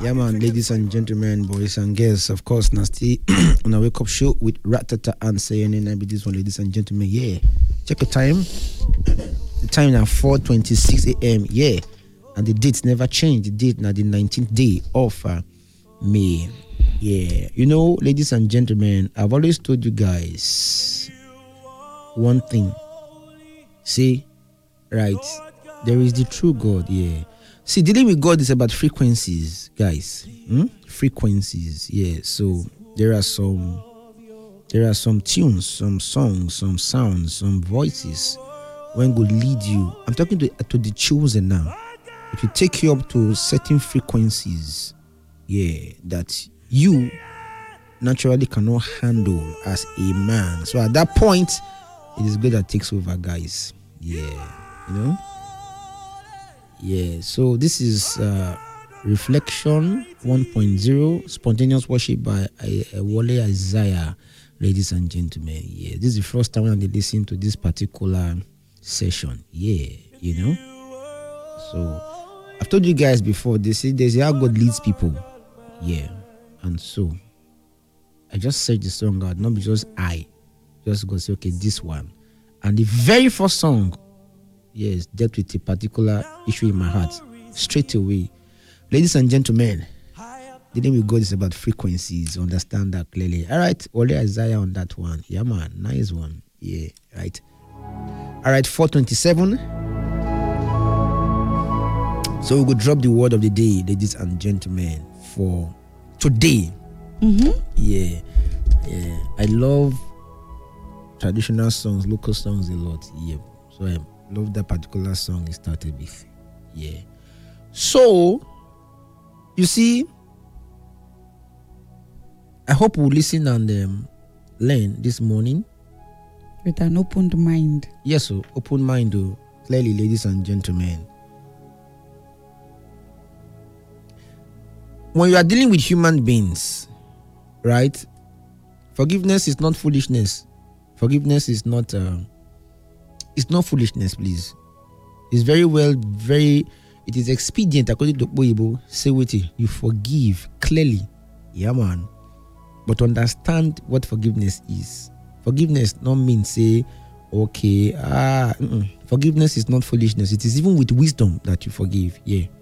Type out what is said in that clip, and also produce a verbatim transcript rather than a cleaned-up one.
Yeah, man, ladies and gentlemen, boys and girls, of course, Nasty on a wake up show with Ratata and saying, and I be this one, ladies and gentlemen. Yeah, check the time. The time now four twenty-six a.m. Yeah, and the dates never change. The date now the nineteenth day of uh, May. Yeah, you know, ladies and gentlemen, I've always told you guys one thing. See, right? There is the true God. Yeah. See, dealing with God is about frequencies, guys. Hmm? Frequencies, yeah. So there are some, there are some tunes, some songs, some sounds, some voices. When God lead you, I'm talking to to the chosen now. It will take you up to certain frequencies, yeah, that you naturally cannot handle as a man. So at that point, it is God that takes over, guys. Yeah, you know. Yeah, so this is uh, Reflection one point oh, spontaneous worship by uh, Wole Isaiah, ladies and gentlemen. Yeah, this is the first time when they listen to this particular session. Yeah, you know. So I've told you guys before. They say there's how God leads people. Yeah, and so I just searched the song out, not because I just go say okay this one, and the very first song. Yes, dealt with a particular issue in my heart straight away. Ladies and gentlemen, dealing with God is about frequencies. Understand that clearly. All right, Wole Isaiah on that one. Yeah, man, nice one. Yeah, right. All right, four twenty-seven. So we will drop the word of the day, ladies and gentlemen, for today. Mm-hmm. Yeah, yeah. I love traditional songs, local songs a lot. Yeah, so I'm. Love that particular song it started with. Yeah. So, you see, I hope we'll listen and um, learn this morning. With an open mind. Yes, so open mind, though. Clearly, ladies and gentlemen. When you are dealing with human beings, right? Forgiveness is not foolishness. Forgiveness is not... Uh, It's not foolishness, please. It's very well, very, it is expedient, according to Boyibo, say what you forgive clearly. Yeah, man. But understand what forgiveness is. Forgiveness not mean say, okay, ah, mm-mm. Forgiveness is not foolishness. It is even with wisdom that you forgive. Yeah.